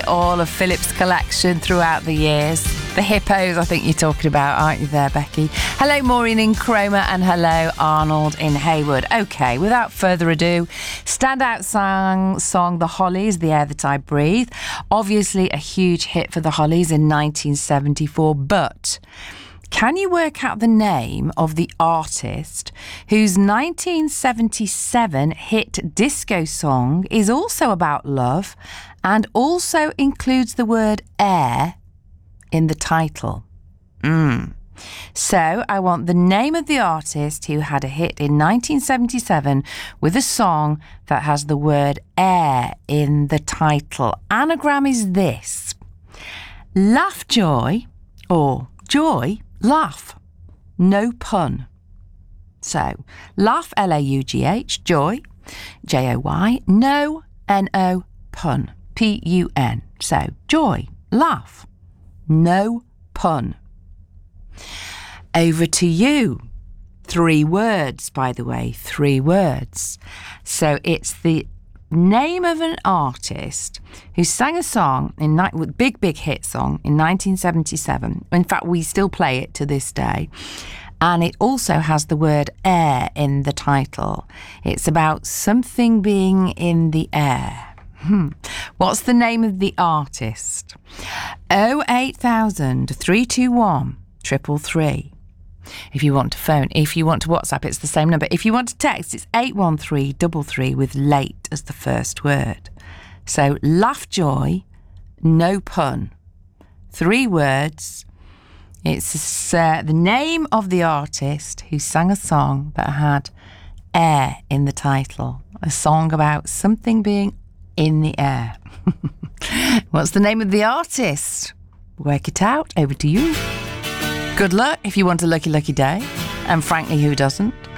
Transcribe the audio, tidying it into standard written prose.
all of Philip's collection throughout the years. The hippos, I think you're talking about, aren't you there, Becky? Hello, Maureen in Cromer, and hello, Arnold in Haywood. OK, without further ado, standout song The Hollies, The Air That I Breathe. Obviously a huge hit for The Hollies in 1974, but can you work out the name of the artist whose 1977 hit disco song is also about love and also includes the word air in the title? So I want the name of the artist who had a hit in 1977 with a song that has the word air in the title. Anagram is this: Laugh Joy, or Joy Laugh, no pun. So laugh, L-A-U-G-H, joy, J-O-Y, no, N-O, pun, P-U-N. So joy, laugh, no pun. Over to you. 3 words, by the way, 3 words. So it's the name of an artist who sang a song big hit song in 1977. In fact, we still play it to this day, and it also has the word air in the title. It's about something being in the air. What's the name of the artist? 08000 321 333. If you want to phone, if you want to WhatsApp, it's the same number. If you want to text, it's 81333 with late as the first word. So laugh joy, no pun. 3 words. It's the name of the artist who sang a song that had air in the title. A song about something being in the air. What's the name of the artist? Work it out. Over to you. Good luck if you want a lucky day. And frankly, who doesn't?